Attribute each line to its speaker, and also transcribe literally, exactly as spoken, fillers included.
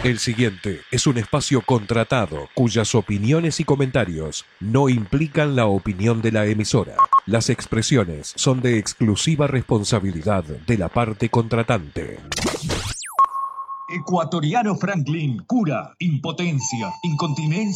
Speaker 1: El siguiente es un espacio contratado cuyas opiniones y comentarios no implican la opinión de la emisora. Las expresiones son de exclusiva responsabilidad de la parte contratante.
Speaker 2: Ecuatoriano Franklin cura impotencia, incontinencia.